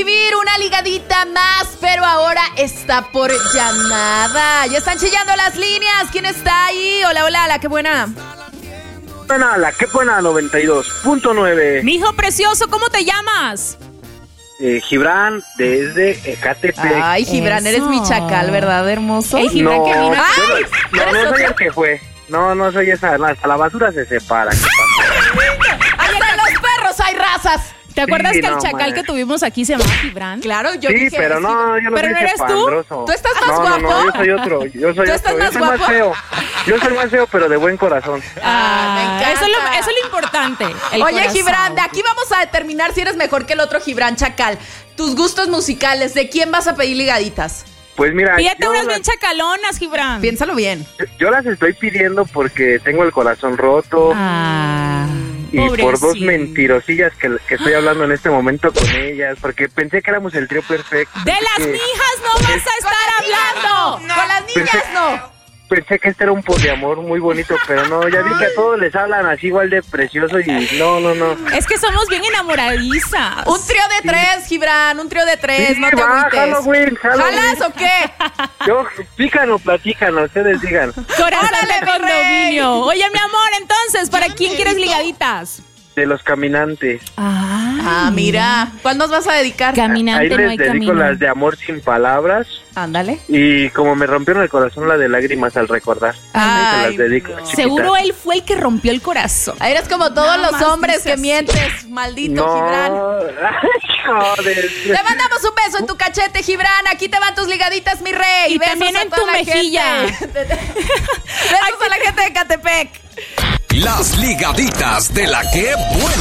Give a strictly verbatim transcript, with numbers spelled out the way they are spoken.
recibir una ligadita más, pero ahora está por llamada. Ya están chillando las líneas. ¿Quién está ahí? Hola, hola, la qué buena. Buena, la qué buena, noventa y dos punto nueve. Mijo precioso, ¿cómo te llamas? Eh, Gibran, desde Ecatepec. Ay, Gibran, Eso. eres mi chacal, ¿verdad, hermoso? Ey, Gibran, No, que vino. yo ¡Ay! no, no, no soy el que fue. No, no soy esa. no, Hasta la basura se separa. Hasta en los perros hay razas. ¿Te acuerdas Sí, que el no, chacal madre. que tuvimos aquí se llamaba Gibran? Claro, yo Sí, dije... pero no, yo no ¿Pero soy no ese eres tú? pandroso. ¿Tú estás más no, guapo? No, no, yo soy otro. Yo soy ¿Tú estás otro. más yo soy guapo? más feo. Yo soy más feo, pero de buen corazón. Ah, me encanta. Eso es lo, eso es lo importante. el Oye, corazón. Gibran, de aquí vamos a determinar si eres mejor que el otro Gibran Chacal. Tus gustos musicales, ¿de quién vas a pedir ligaditas? Pues mira, Pídete yo unas las, bien chacalonas, Gibran. Piénsalo bien. yo las estoy pidiendo porque tengo el corazón roto. Ah, Y por dos pobrecito. mentirosillas que, que estoy hablando en este momento con ellas, porque pensé que éramos el trío perfecto. De Pensé las que- mijas no vas a estar hablando. Con las niñas Pensé- no. Pensé que este era un poliamor muy bonito, pero no, ya vi que a todos les hablan así igual de precioso y no, no, no. Es que somos bien enamoradizas. Un trío de tres, Gibran, un trío de tres, Sí, no te va, agüites. Halloween, Halloween. ¿Jalas o qué? Yo, pícanos, platícanos, ustedes digan. Corazón Órale, de mi condominio. Oye, mi amor, entonces, ¿para quién quieres ligaditas? De los caminantes. Ah, mira. ¿Cuál nos vas a dedicar? Caminante Ahí no les hay dedico camino. las de amor sin palabras. Ándale. Y como me rompieron el corazón, la de lágrimas al recordar. Ahí se Ay, las dedico. no. chiquitas. Seguro él fue el que rompió el corazón. Eres como todos Nada los más hombres dices. que mientes, maldito No. Gibran. Joder. Te mandamos un beso en tu cachete, Gibran. Aquí te van tus ligaditas, mi rey. Y Besos también a en toda tu la mejilla. gente. Besos a la gente de Catepec. Las ligaditas de la que buena.